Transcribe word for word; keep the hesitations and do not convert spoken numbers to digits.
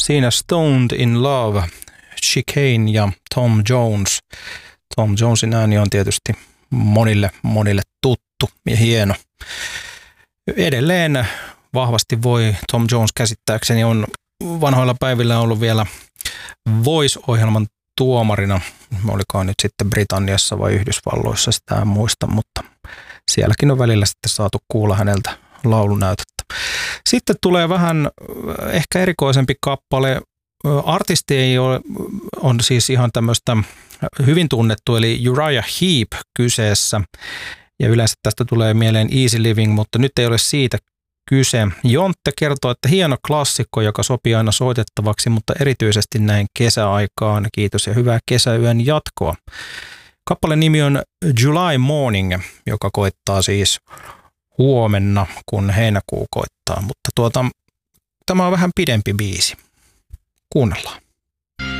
siinä Stoned in Love, Chicane ja Tom Jones. Tom Jonesin ääni on tietysti monille, monille tuttu ja hieno. Edelleen vahvasti voi Tom Jones käsittääkseni on vanhoilla päivillä ollut vielä Voice-ohjelman tuomarina. Olikohan nyt sitten Britanniassa vai Yhdysvalloissa, sitä en muista, mutta sielläkin on välillä sitten saatu kuulla häneltä laulunäytettä. Sitten tulee vähän ehkä erikoisempi kappale. Artisti ei ole, on siis ihan tämmöistä hyvin tunnettu, eli Uriah Heep kyseessä. Ja yleensä tästä tulee mieleen Easy Living, mutta nyt ei ole siitä kyse. Jontte kertoo, että hieno klassikko, joka sopii aina soitettavaksi, mutta erityisesti näin kesäaikaan. Kiitos ja hyvää kesäyön jatkoa. Kappaleen nimi on July Morning, joka koittaa siis huomenna, kun heinäkuu koittaa. Mutta tuota, tämä on vähän pidempi biisi. Kuunnellaan.